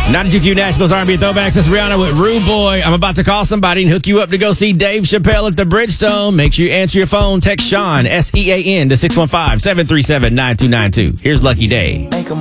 92Q Nashville's R&B Throwbacks. That's Rihanna with Rude Boy. I'm about to call somebody and hook you up to go see Dave Chappelle at the Bridgestone. Make sure you answer your phone. Text Sean, SEAN, to 615-737-9292. Here's Lucky Day.